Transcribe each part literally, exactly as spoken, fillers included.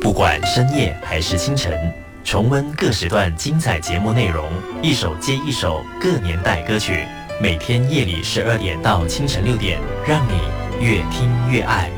不管深夜还是清晨，重温各时段精彩节目内容，一首接一首各年代歌曲，每天夜里十二点到清晨六点，让你越听越爱。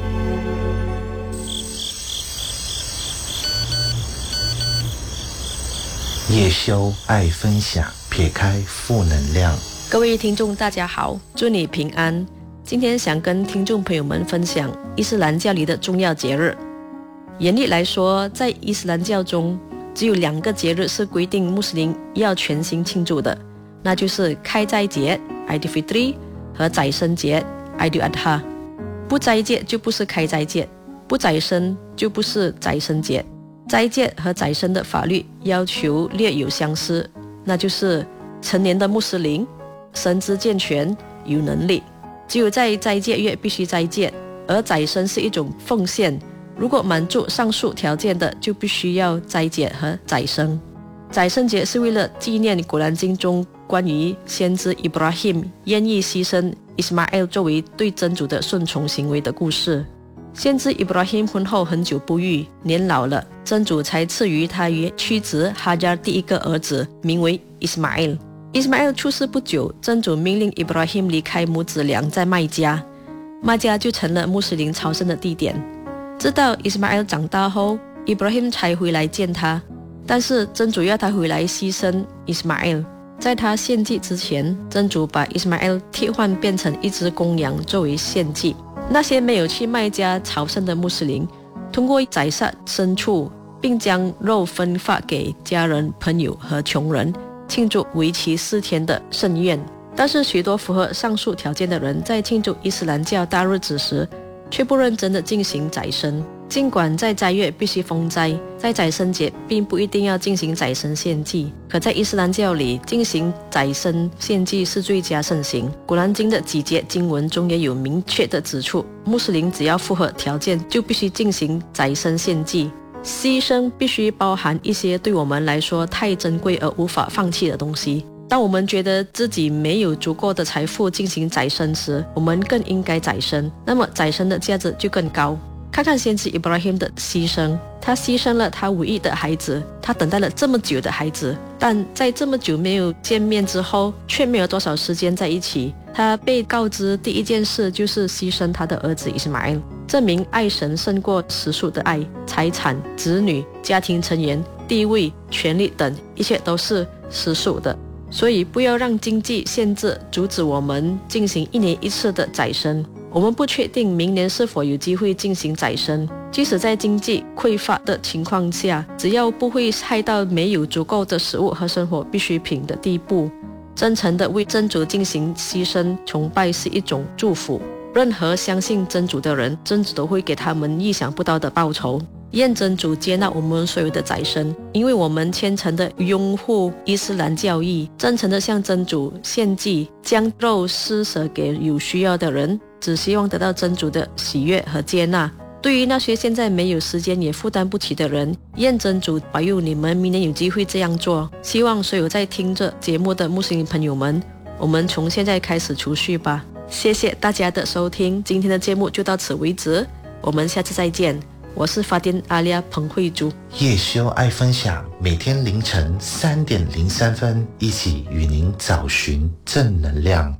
叶修爱分享，撇开负能量。 各位听众大家好，祝你平安。今天想跟听众朋友们分享伊斯兰教里的重要节日。严厉来说，在伊斯兰教中只有两个节日是规定穆斯林要全心庆祝的，那就是开斋节 Aidilfitri 和宰牲节 Aidul Adha。 不斋戒就不是开斋戒，不宰牲就不是宰牲节。斋戒和宰牲的法律要求略有相似，那就是成年的穆斯林身姿健全有能力，只有在斋戒月必须斋戒，而宰牲是一种奉献，如果满足上述条件的就必须要斋戒和宰牲。宰牲节是为了纪念古兰经中关于先知 Ibrahim 愿意牺牲 Ismail 作为对真主的顺从行为的故事。先知 Ibrahim 婚后很久不育，年老了，真主才赐予他与妻子哈加第一个儿子，名为 Ismail。 Ismail 出世不久，真主命令 Ibrahim 离开母子俩在麦加，麦加就成了穆斯林朝圣的地点。直到 Ismail 长大后， Ibrahim 才回来见他，但是真主要他回来牺牲 Ismail。 在他献祭之前，真主把 Ismail 替换变成一只公羊作为献祭。那些没有去麦加朝圣的穆斯林，通过宰杀牲畜，并将肉分发给家人、朋友和穷人，庆祝为期四天的盛宴。但是许多符合上述条件的人，在庆祝伊斯兰教大日子时，却不认真地进行宰牲。尽管在斋月必须封斋，在宰牲节并不一定要进行宰牲献祭，可在伊斯兰教里进行宰牲献祭是最佳盛行。古兰经的几节经文中也有明确地指出，穆斯林只要符合条件就必须进行宰牲献祭。牺牲必须包含一些对我们来说太珍贵而无法放弃的东西。当我们觉得自己没有足够的财富进行宰牲时，我们更应该宰牲，那么宰牲的价值就更高。看看先知 Ibrahim 的牺牲，他牺牲了他唯一的孩子，他等待了这么久的孩子，但在这么久没有见面之后，却没有多少时间在一起。他被告知第一件事就是牺牲他的儿子 Ismail， 证明爱神胜过世俗的爱，财产、子女、家庭成员、地位、权力等一切都是世俗的。所以不要让经济限制阻止我们进行一年一次的宰牲。我们不确定明年是否有机会进行宰牲，即使在经济匮乏的情况下，只要不会害到没有足够的食物和生活必需品的地步，真诚地为真主进行牺牲崇拜是一种祝福。任何相信真主的人，真主都会给他们意想不到的报酬。愿真主接纳我们所有的宰牲，因为我们虔诚地拥护伊斯兰教义，真诚地向真主献祭，将肉施舍给有需要的人，只希望得到真主的喜悦和接纳。对于那些现在没有时间也负担不起的人，愿真主保佑你们明年有机会这样做。希望所有在听着节目的穆斯林朋友们，我们从现在开始储蓄吧。谢谢大家的收听，今天的节目就到此为止，我们下次再见。我是法典阿利亚彭慧珠。 叶修爱分享，每天凌晨三点零三分，一起与您找寻正能量。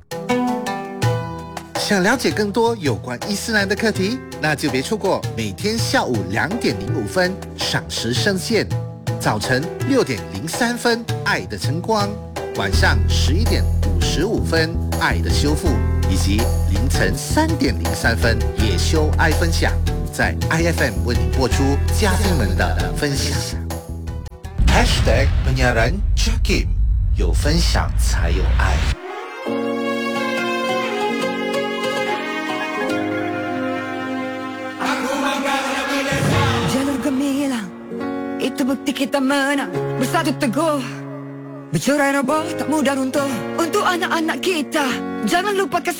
想了解更多有关伊斯兰的课题，那就别错过每天下午两点零五分赏识圣线，早晨六点零三分爱的晨光，晚上十一点五十五分爱的修复，以及凌晨三点零三分叶修爱分享，在 I F M 为你播出嘉宾们的分享。Hashtag penyiaran Jakim， 有分享才有爱。 Jalur gemilang, itu bukti kita menang. Bersatu teguh, bercerai roboh tak mudah runtuh. Untuk anak-anak kita, jangan lupa kasih